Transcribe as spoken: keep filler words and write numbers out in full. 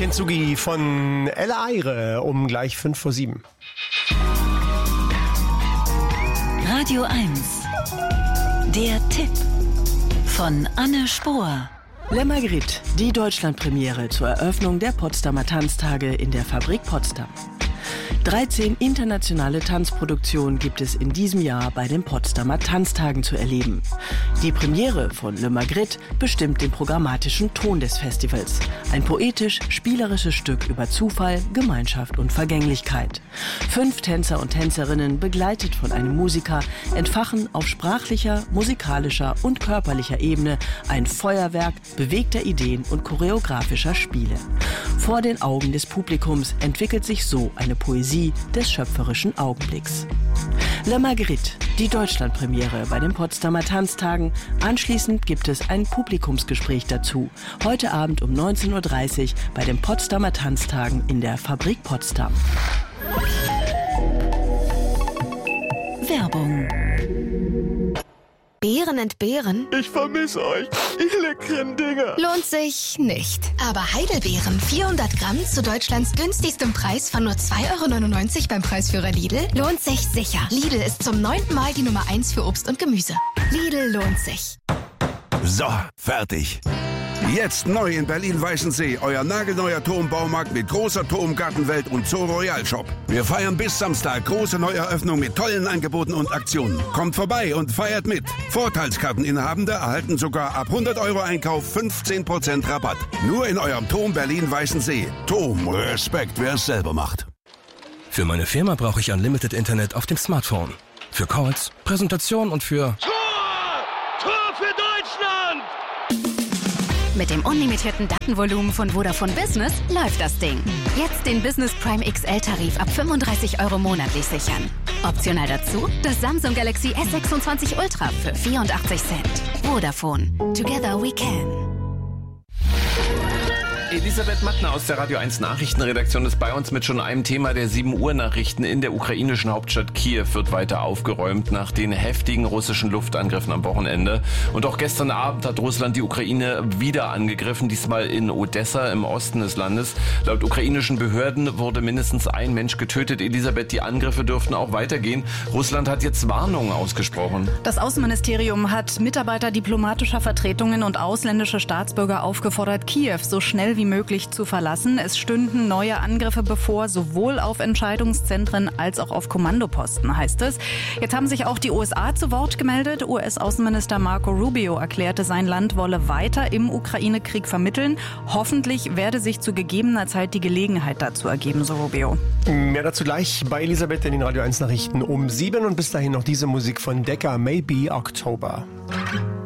Kintsugi von Ella Eyre um gleich fünf vor sieben. Radio eins. Der Tipp von Anne Spohr. Le Magritte, die Deutschlandpremiere zur Eröffnung der Potsdamer Tanztage in der Fabrik Potsdam. dreizehn internationale Tanzproduktionen gibt es in diesem Jahr bei den Potsdamer Tanztagen zu erleben. Die Premiere von Le Magritte bestimmt den programmatischen Ton des Festivals. Ein poetisch-spielerisches Stück über Zufall, Gemeinschaft und Vergänglichkeit. Fünf Tänzer und Tänzerinnen, begleitet von einem Musiker, entfachen auf sprachlicher, musikalischer und körperlicher Ebene ein Feuerwerk bewegter Ideen und choreografischer Spiele. Vor den Augen des Publikums entwickelt sich so eine Poesie des schöpferischen Augenblicks. Le Magritte, die Deutschlandpremiere bei den Potsdamer Tanztagen. Anschließend gibt es ein Publikumsgespräch dazu. Heute Abend um neunzehn Uhr dreißig bei den Potsdamer Tanztagen in der Fabrik Potsdam. Werbung. Beeren entbehren? Ich vermisse euch, ihr leckeren Dinger. Lohnt sich nicht. Aber Heidelbeeren vierhundert Gramm zu Deutschlands günstigstem Preis von nur zwei Euro neunundneunzig beim Preisführer Lidl lohnt sich sicher. Lidl ist zum neunten Mal die Nummer eins für Obst und Gemüse. Lidl lohnt sich. So, fertig. Jetzt neu in Berlin-Weißensee, euer nagelneuer Turmbaumarkt mit großer Turmgartenwelt und Zoo Royal Shop. Wir feiern bis Samstag große Neueröffnung mit tollen Angeboten und Aktionen. Kommt vorbei und feiert mit. Vorteilskarteninhabende erhalten sogar ab hundert Euro Einkauf fünfzehn Prozent Rabatt. Nur in eurem Turm Berlin-Weißensee. Turm, Respekt, wer es selber macht. Für meine Firma brauche ich Unlimited Internet auf dem Smartphone. Für Calls, Präsentation und für... Tor! Tor für Deutschland! Mit dem unlimitierten Datenvolumen von Vodafone Business läuft das Ding. Jetzt den Business Prime X L-Tarif ab fünfunddreißig Euro monatlich sichern. Optional dazu das Samsung Galaxy S sechsundzwanzig Ultra für vierundachtzig Cent. Vodafone. Together we can. Elisabeth Mattner aus der Radio eins Nachrichtenredaktion ist bei uns mit schon einem Thema. Der sieben Uhr Nachrichten in der ukrainischen Hauptstadt Kiew wird weiter aufgeräumt nach den heftigen russischen Luftangriffen am Wochenende. Und auch gestern Abend hat Russland die Ukraine wieder angegriffen, diesmal in Odessa im Osten des Landes. Laut ukrainischen Behörden wurde mindestens ein Mensch getötet. Elisabeth, die Angriffe dürften auch weitergehen. Russland hat jetzt Warnungen ausgesprochen. Das Außenministerium hat Mitarbeiter diplomatischer Vertretungen und ausländische Staatsbürger aufgefordert, Kiew so schnell wie möglich zu verlassen. Es stünden neue Angriffe bevor, sowohl auf Entscheidungszentren als auch auf Kommandoposten, heißt es. Jetzt haben sich auch die U S A zu Wort gemeldet. U S-Außenminister Marco Rubio erklärte, sein Land wolle weiter im Ukraine-Krieg vermitteln. Hoffentlich werde sich zu gegebener Zeit die Gelegenheit dazu ergeben, so Rubio. Mehr dazu gleich bei Elisabeth in den Radio eins Nachrichten um sieben und bis dahin noch diese Musik von Decca, Maybe October.